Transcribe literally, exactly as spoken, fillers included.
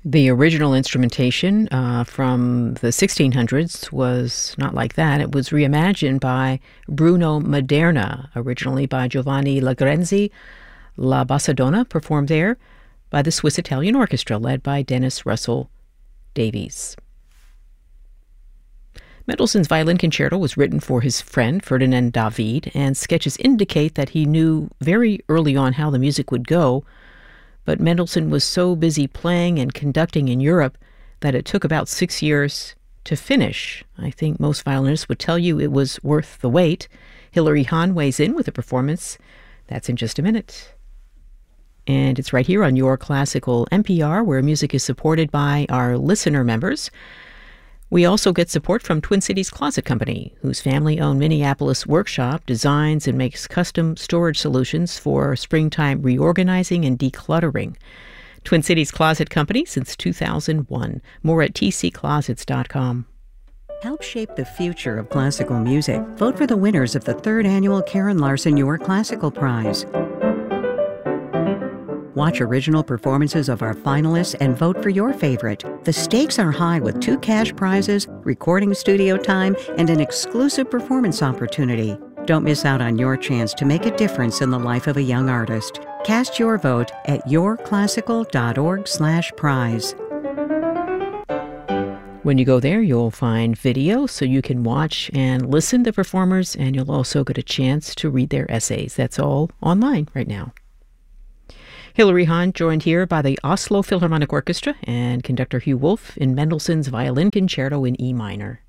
The original instrumentation uh, from the sixteen hundreds was not like that. It was reimagined by Bruno Maderna, originally by Giovanni Lagrenzi. La Bassadonna performed there by the Swiss Italian Orchestra, led by Dennis Russell Davies. Mendelssohn's Violin Concerto was written for his friend Ferdinand David, and sketches indicate that he knew very early on how the music would go, but Mendelssohn was so busy playing and conducting in Europe that it took about six years to finish. I think most violinists would tell you it was worth the wait. Hilary Hahn weighs in with a performance. That's in just a minute. And it's right here on Your Classical N P R, where music is supported by our listener members. We also get support from Twin Cities Closet Company, whose family-owned Minneapolis workshop designs and makes custom storage solutions for springtime reorganizing and decluttering. Twin Cities Closet Company since two thousand one. More at t c closets dot com. Help shape the future of classical music. Vote for the winners of the third annual Karen Larson Your Classical Prize. Watch original performances of our finalists and vote for your favorite. The stakes are high with two cash prizes, recording studio time, and an exclusive performance opportunity. Don't miss out on your chance to make a difference in the life of a young artist. Cast your vote at your classical dot org slash prize. When you go there, you'll find video so you can watch and listen to performers, and you'll also get a chance to read their essays. That's all online right now. Hilary Hahn, joined here by the Oslo Philharmonic Orchestra and conductor Hugh Wolf in Mendelssohn's Violin Concerto in E minor.